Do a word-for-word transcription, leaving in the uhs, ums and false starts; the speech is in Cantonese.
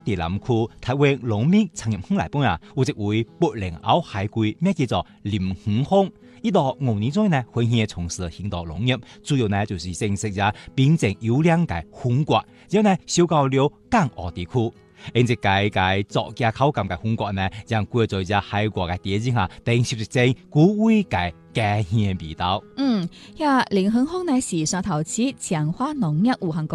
地南區台灣農民產業園來講啊，有一位百年老海龜，名叫做林恆豐。呢度五年左右呢，開始從事現代農業，主要呢就是種植咗品質優良嘅紅果，然後呢收購了港澳地區。因此，該該作家口感嘅紅果呢，將過咗隻海國嘅地景下，定是一種古味嘅家鄉味道。 嗯，呀，林恆豐呢是汕頭市強化農業有限公